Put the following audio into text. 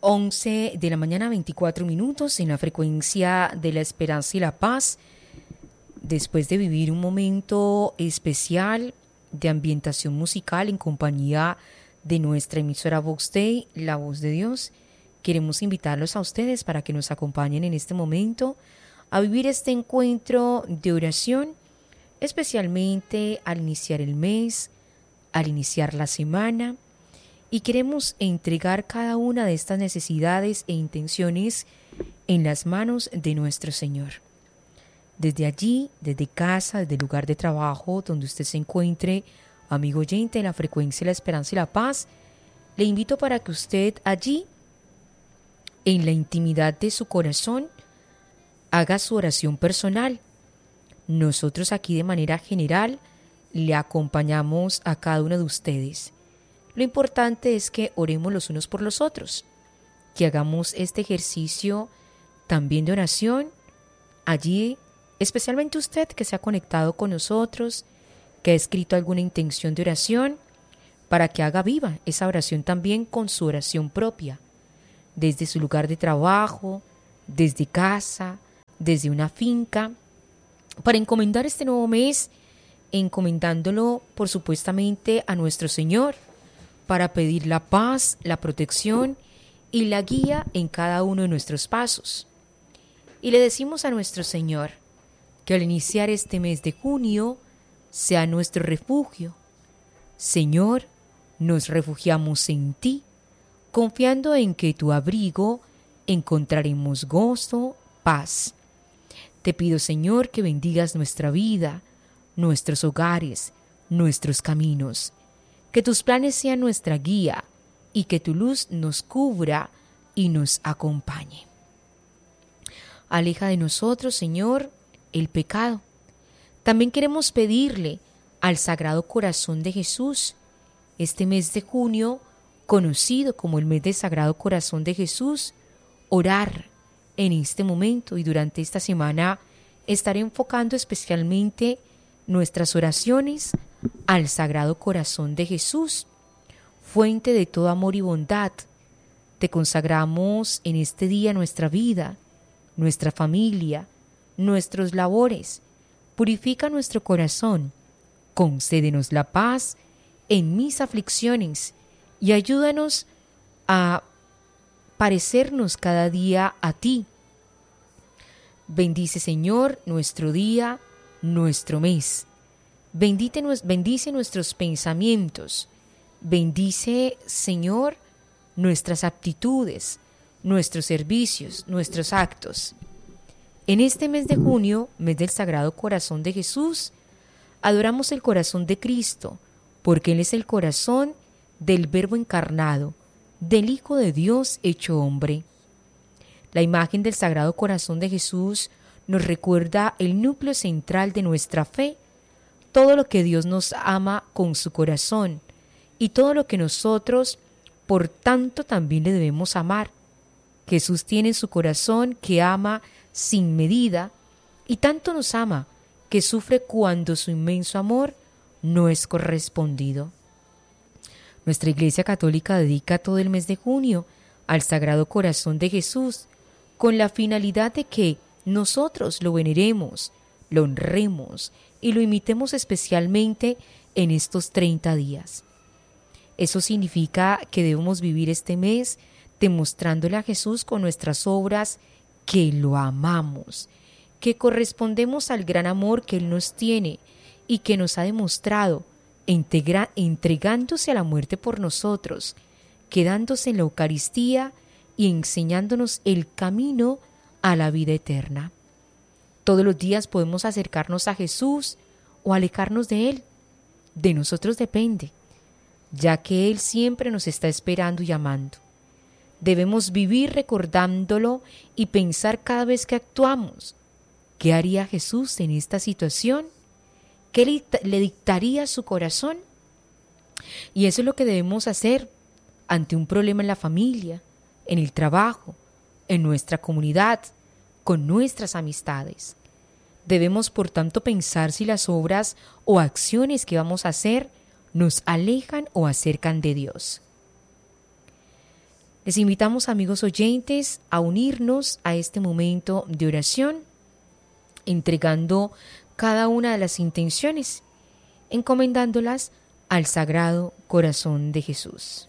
11 de la mañana, 24 minutos, en la frecuencia de la esperanza y la paz. Después de vivir un momento especial de ambientación musical en compañía de nuestra emisora Vox Day, La Voz de Dios, queremos invitarlos a ustedes para que nos acompañen en este momento a vivir este encuentro de oración, especialmente al iniciar el mes, al iniciar la semana. Y queremos entregar cada una de estas necesidades e intenciones en las manos de nuestro Señor. Desde allí, desde casa, desde el lugar de trabajo donde usted se encuentre, amigo oyente de la frecuencia de la esperanza y la paz, le invito para que usted allí, en la intimidad de su corazón, haga su oración personal. Nosotros aquí de manera general le acompañamos a cada uno de ustedes. Lo importante es que oremos los unos por los otros, que hagamos este ejercicio también de oración allí, especialmente usted que se ha conectado con nosotros, que ha escrito alguna intención de oración, para que haga viva esa oración también con su oración propia, desde su lugar de trabajo, desde casa, desde una finca, para encomendar este nuevo mes, encomendándolo por supuestamente a nuestro Señor, para pedir la paz, la protección y la guía en cada uno de nuestros pasos. Y le decimos a nuestro Señor que al iniciar este mes de junio sea nuestro refugio. Señor, nos refugiamos en ti, confiando en que tu abrigo encontraremos gozo, paz. Te pido, Señor, que bendigas nuestra vida, nuestros hogares, nuestros caminos. Que tus planes sean nuestra guía y que tu luz nos cubra y nos acompañe. Aleja de nosotros, Señor, el pecado. También queremos pedirle al Sagrado Corazón de Jesús, este mes de junio, conocido como el mes del Sagrado Corazón de Jesús, orar en este momento y durante esta semana estaré enfocando especialmente nuestras oraciones al Sagrado Corazón de Jesús, fuente de todo amor y bondad. Te consagramos en este día nuestra vida, nuestra familia, nuestros labores. Purifica nuestro corazón, concédenos la paz en mis aflicciones y ayúdanos a parecernos cada día a ti. Bendice, Señor, nuestro día, nuestro mes. Bendice nuestros pensamientos. Bendice, Señor, nuestras aptitudes, nuestros servicios, nuestros actos. En este mes de junio, mes del Sagrado Corazón de Jesús, adoramos el corazón de Cristo, porque Él es el corazón del Verbo encarnado, del Hijo de Dios hecho hombre. La imagen del Sagrado Corazón de Jesús nos recuerda el núcleo central de nuestra fe, todo lo que Dios nos ama con su corazón y todo lo que nosotros, por tanto, también le debemos amar. Jesús tiene en su corazón que ama sin medida y tanto nos ama que sufre cuando su inmenso amor no es correspondido. Nuestra Iglesia Católica dedica todo el mes de junio al Sagrado Corazón de Jesús con la finalidad de que nosotros lo veneremos, lo honremos y lo imitemos especialmente en estos 30 días. Eso significa que debemos vivir este mes demostrándole a Jesús con nuestras obras que lo amamos, que correspondemos al gran amor que Él nos tiene y que nos ha demostrado entregándose a la muerte por nosotros, quedándose en la Eucaristía y enseñándonos el camino a la vida eterna. Todos los días podemos acercarnos a Jesús o alejarnos de Él. De nosotros depende, ya que Él siempre nos está esperando y llamando. Debemos vivir recordándolo y pensar cada vez que actuamos. ¿Qué haría Jesús en esta situación? ¿Qué le dictaría su corazón? Y eso es lo que debemos hacer ante un problema en la familia, en el trabajo, en nuestra comunidad, con nuestras amistades. Debemos, por tanto, pensar si las obras o acciones que vamos a hacer nos alejan o acercan de Dios. Les invitamos, amigos oyentes, a unirnos a este momento de oración, entregando cada una de las intenciones, encomendándolas al Sagrado Corazón de Jesús.